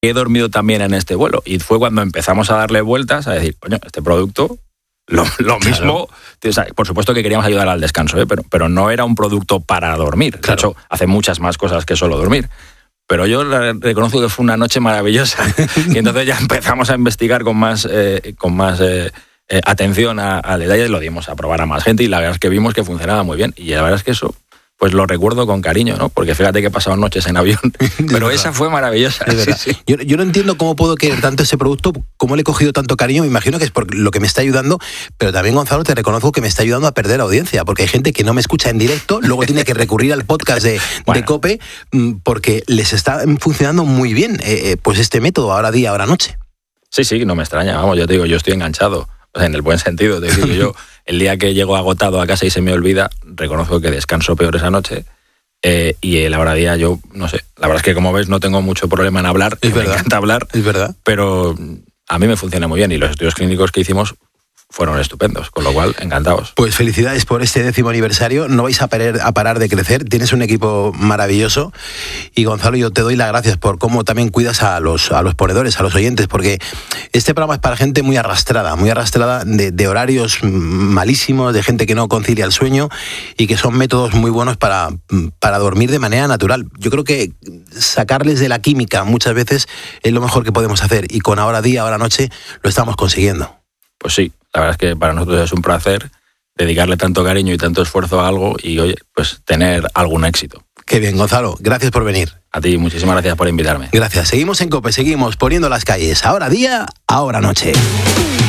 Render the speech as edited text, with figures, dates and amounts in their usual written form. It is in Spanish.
he dormido también en este vuelo. Y fue cuando empezamos a darle vueltas a decir, coño, este producto, lo mismo. O sea, por supuesto que queríamos ayudar al descanso, pero no era un producto para dormir. Claro. De hecho, hace muchas más cosas que solo dormir. Pero yo reconozco que fue una noche maravillosa. Y entonces ya empezamos a investigar con más atención al detalle, lo dimos a probar a más gente y la verdad es que vimos que funcionaba muy bien. Y la verdad es que eso, pues lo recuerdo con cariño, ¿no? Porque fíjate que he pasado noches en avión, pero esa fue maravillosa. Sí. Yo no entiendo cómo puedo querer tanto ese producto, cómo le he cogido tanto cariño. Me imagino que es por lo que me está ayudando, pero también, Gonzalo, te reconozco que me está ayudando a perder audiencia, porque hay gente que no me escucha en directo, luego tiene que recurrir al podcast de COPE, porque les está funcionando muy bien pues este método, ahora día, ahora noche. Sí, no me extraña, vamos, yo te digo, yo estoy enganchado, o sea, en el buen sentido, te digo yo, el día que llego agotado a casa y se me olvida, reconozco que descanso peor esa noche, y el ahora día yo, no sé, la verdad es que como ves no tengo mucho problema en hablar, me encanta hablar, es verdad, pero a mí me funciona muy bien y los estudios clínicos que hicimos fueron estupendos, con lo cual, encantados. Pues felicidades por este 10º aniversario, no vais a parar de crecer, tienes un equipo maravilloso y Gonzalo, yo te doy las gracias por cómo también cuidas a los ponedores, a los oyentes, porque este programa es para gente muy arrastrada de horarios malísimos, de gente que no concilia el sueño y que son métodos muy buenos para dormir de manera natural. Yo creo que sacarles de la química muchas veces es lo mejor que podemos hacer y con ahora día, ahora noche lo estamos consiguiendo. Pues sí, la verdad es que para nosotros es un placer dedicarle tanto cariño y tanto esfuerzo a algo y, oye, pues tener algún éxito. Qué bien, Gonzalo, gracias por venir. A ti, muchísimas gracias por invitarme. Gracias, seguimos en COPE, seguimos poniendo las calles. Ahora día, ahora noche.